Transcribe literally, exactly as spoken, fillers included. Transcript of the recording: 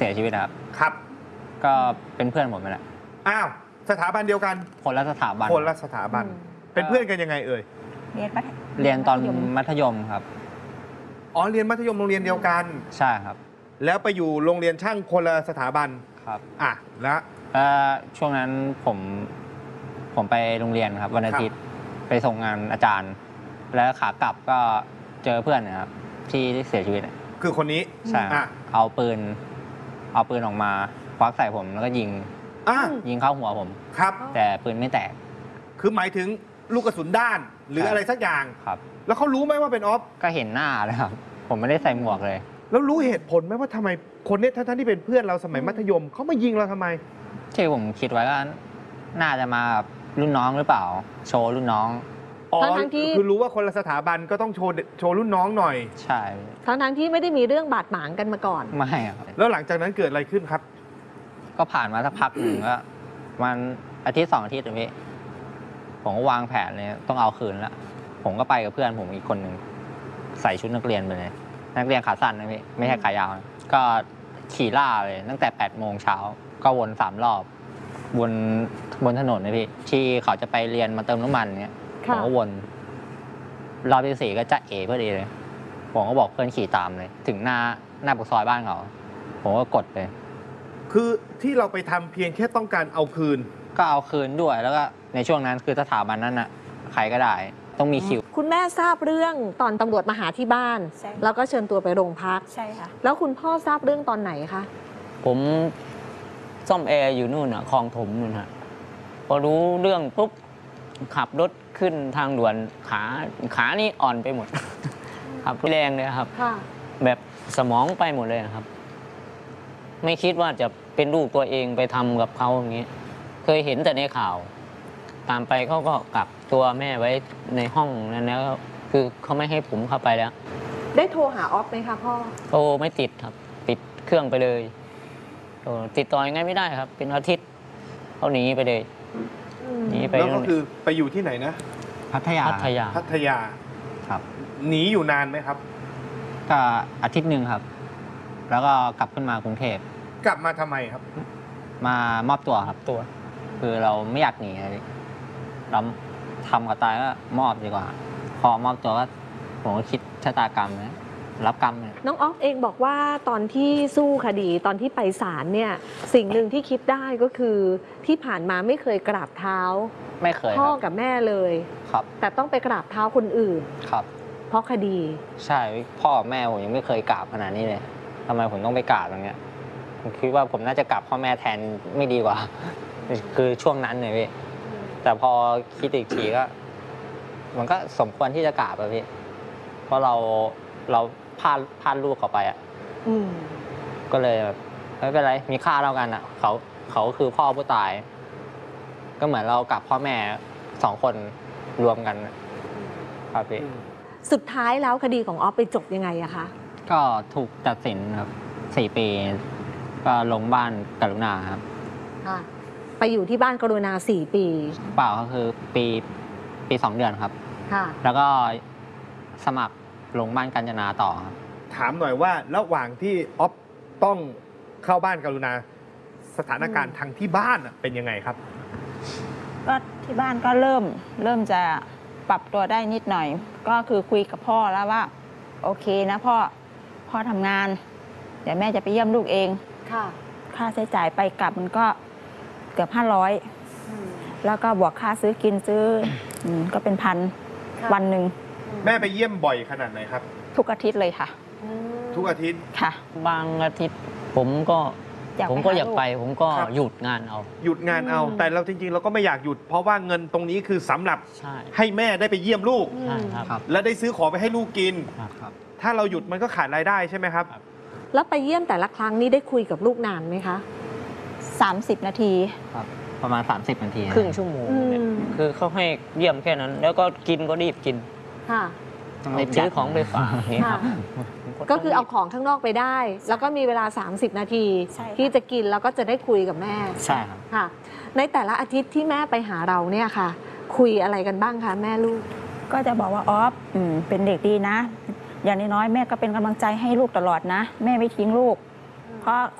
สียชีวิตครับครับก็เป็นเพื่อนผมนั่นแหละอ้าวสถาบันเดียวกันคนละสถาบันคนละสถาบันเป็นเพื่อนกันยังไงเอ่ยเรียนเรียนตอนมัธยมครับอ๋อเรียนมัธยมโรงเรียนเดียวกันใช่ครับแล้วไปอยู่โรงเรียนช่างคนละสถาบันครับอ่ะแล้วช่วงนั้นผมผมไปโรงเรียนครับวันอาทิตย์ไปส่งงานอาจารย์แล้วขากลับก็เจอเพื่อนนะครับที่เสียชีวิตคือคนนี้ใช่เอาปืนเอาปืนออกมาควักใส่ผมแล้วก็ยิงยิงเข้าหัวผมครับแต่ปืนไม่แตกคือหมายถึงลูกกระสุนด้านหรืออะไรสักอย่างครับแล้วเขารู้ไหมว่าเป็นออฟก็เห็นหน้าเลยครับผมไม่ได้ใส่หมวกเลยแล้วรู้เหตุผลไหมว่าทำไมคนนี้ท่านที่เป็นเพื่อนเราสมัยมัธยมเขามายิงเราทำไมที่ผมคิดไว้ก็น่าจะมารุ่นน้องหรือเปล่าโชว์รุ่นน้องอ๋อคือรู้ว่าคนละสถาบันก็ต้องโชว์โชว์รุ่นน้องหน่อยใช่ทั้งทั้งที่ไม่ได้มีเรื่องบาดหมางกันมาก่อนไม่ครับแล้วหลังจากนั้นเกิดอะไรขึ้นครับก็ผ่านมาสักพักหนึ่งก็มันอาทิตย์สองอาทิตย์พี่ผมก็วางแผนเลยต้องเอาคืนแล้วผมก็ไปกับเพื่อนผมอีกคนหนึ่งใส่ชุดนักเรียนไปเลยนักเรียนขาสั้นนะพี่ไม่ใช่ขายาวก็ขี่ล่าเลยตั้งแต่แปดโมงเช้าก็วนสามรอบบนบนถนนนะพี่ที่เขาจะไปเรียนมาเติมน้ำมันเนี้ยผมก็วนรอบที่สี่ก็จะเอ๋พอดีเลยผมก็บอกเพื่อนขี่ตามเลยถึงหน้าหน้าปากซอยบ้านเขาผมก็กดเลยคือที่เราไปทำเพียงแค่ต้องการเอาคืนก็เอาคืนด้วยแล้วก็ในช่วงนั้นคือสถาบันนั้นน่ะใครก็ได้ต้องมีคิวคุณแม่ทราบเรื่องตอนตำรวจมาหาที่บ้านแล้วก็เชิญตัวไปโรงพักใช่ค่ะแล้วคุณพ่อทราบเรื่องตอนไหนคะผมซ่อมแอร์อยู่นู่นอ่ะคลองถมนู่นฮะพอรู้เรื่องปุ๊บขับรถขึ้นทางด่วนขาขานี่อ่อนไปหมดขับแรงเลยครับแบบสมองไปหมดเลยครับไม่คิดว่าจะเป็นลูกตัวเองไปทำกับเขาอย่างนี้เคยเห็นแต่ในข่าวตามไปเขาก็กักตัวแม่ไว้ในห้องนั้นแล้วคือเขาไม่ให้ผมเข้าไปแล้วได้โทรหาออฟไหมคะพ่อโทรไม่ติดครับปิดเครื่องไปเลยติดต่อยังไงไม่ได้ครับเป็นอาทิตย์เขาหนีไปเลยหนีไปแล้วก็คือไปอยู่ที่ไหนนะพัทยาพัทยาพัทยาครับหนีอยู่นานไหมครับก็อาทิตย์หนึ่งครับแล้วก็กลับขึ้นมากรุงเทพกลับมาทำไมครับมามอบตัวครับตัวคือเราไม่อยากหนีเลยเราทำกับตายก็มอบดีกว่าพอมอบตัวก็ผมก็คิดชะตากรรมนะรับกรรมเนี่ยน้องออฟเองบอกว่าตอนที่สู้คดีตอนที่ไปศาลเนี่ยสิ่งหนึ่งที่คิดได้ก็คือที่ผ่านมาไม่เคยกราบเท้าไม่เคยพ่อกับแม่เลยครับแต่ต้องไปกราบเท้าคนอื่นครับเพราะคดีใช่พ่อกับแม่ผมยังไม่เคยกราบขนาดนี้เลยทำไมผมต้องไปกราบอย่างเงี้ยผมคิดว่าผมน่าจะกราบพ่อแม่แทนไม่ดีกว่าคือช่วงนั้นเลยพี่แต่พอคิดอีกทีก็มันก็สมควรที่จะกราบอะพี่เพราะเราเราพาพาลูกเขาไปอ่ะก็เลยแบบไม่เป็นไรมีค่าเท่ากันอ่ะเขาเขาคือพ่อผู้ตายก็เหมือนเรากับพ่อแม่สองคนรวมกันครับพี่สุดท้ายแล้วคดีของออฟไปจบยังไงอะคะก็ถูกตัดสินครับสี่ปีก็ลงบ้านกรุณาครับไปอยู่ที่บ้านกรุณาสี่ปีเปล่าก็คือปีปีสองเดือนครับแล้วก็สมัครลงบ้านกาญจนาต่อครับถามหน่อยว่าระหว่างที่ออฟต้องเข้าบ้านกรุณาสถานการณ์ทางที่บ้านเป็นยังไงครับก็ที่บ้านก็เริ่มเริ่มจะปรับตัวได้นิดหน่อยก็คือคุยกับพ่อแล้วว่าโอเคนะพ่อพ่อทำงานเดี๋ยวแม่จะไปเยี่ยมลูกเองค่ะค่าใช้จ่ายไปกลับมันก็เกือบห้าร้อยแล้วก็บวกค่าซื้อกินซื้อก็เป็นพันวันหนึ่งแม่ไปเยี่ยมบ่อยขนาดไหนครับทุกอาทิตย์เลยค่ะทุกอาทิตย์ค่ะบางอาทิตย์ผมก็ผมก็อยากไปผมก็หยุดงานเอาหยุดงานเอาแต่เราจริงๆเราก็ไม่อยากหยุดเพราะว่าเงินตรงนี้คือสำหรับให้แม่ได้ไปเยี่ยมลูกและได้ซื้อของไปให้ลูกกินถ้าเราหยุดมันก็ขาดรายได้ใช่ไหมครับแล้วไปเยี่ยมแต่ละครั้งนี้ได้คุยกับลูกนานไหมคะสามสิบนาทีครับประมาณสามสิบนาทีครึ่งชั่วโมงคือเขาให้เยี่ยมแค่นั้นแล้วก็กินก็รีบกินค่ะซื้อของไปฝากนี่ครับก็คือเอาของข้างนอกไปได้แล้วก็มีเวลาสามสิบนาทีที่จะกินแล้วก็จะได้คุยกับแม่ใช่ครับค่ะในแต่ละอาทิตย์ที่แม่ไปหาเราเนี่ยค่ะคุยอะไรกันบ้างคะแม่ลูกก็จะบอกว่าออฟเป็นเด็กดีนะอย่างน้อยๆแม่ก็เป็นกำลังใจให้ลูกตลอดนะแม่ไม่ทิ้งลูกเพราะ